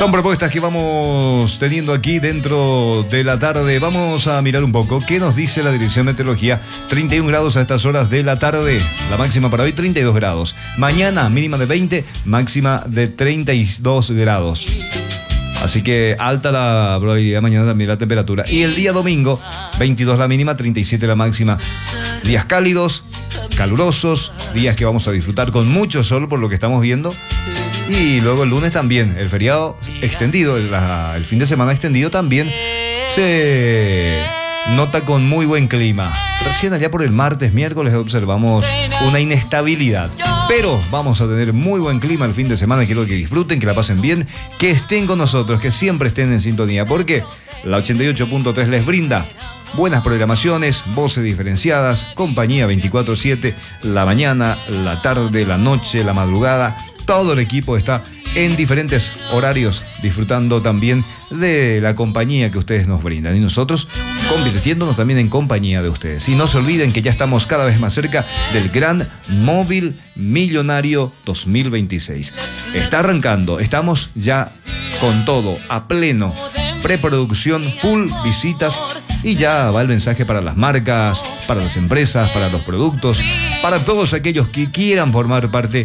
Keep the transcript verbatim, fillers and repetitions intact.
Son propuestas que vamos teniendo aquí dentro de la tarde. Vamos a mirar un poco qué nos dice la Dirección de Meteorología. treinta y un grados a estas horas de la tarde. La máxima para hoy, treinta y dos grados. Mañana, mínima de veinte, máxima de treinta y dos grados. Así que alta la probabilidad mañana también la temperatura. Y el día domingo, veintidós la mínima, treinta y siete la máxima. Días cálidos, calurosos, días que vamos a disfrutar con mucho sol por lo que estamos viendo. Y luego el lunes también, el feriado extendido, el, la, el fin de semana extendido también se nota con muy buen clima. Recién allá por el martes, miércoles observamos una inestabilidad. Pero vamos a tener muy buen clima el fin de semana. Quiero que disfruten, que la pasen bien, que estén con nosotros, que siempre estén en sintonía. Porque la ochenta y ocho punto tres les brinda buenas programaciones, voces diferenciadas, compañía veinticuatro siete, la mañana, la tarde, la noche, la madrugada. Todo el equipo está en diferentes horarios disfrutando también de la compañía que ustedes nos brindan. Y nosotros convirtiéndonos también en compañía de ustedes. Y no se olviden que ya estamos cada vez más cerca del Gran Móvil Millonario dos mil veintiséis. Está arrancando, estamos ya con todo, a pleno, preproducción, full visitas. Y ya va el mensaje para las marcas, para las empresas, para los productos, para todos aquellos que quieran formar parte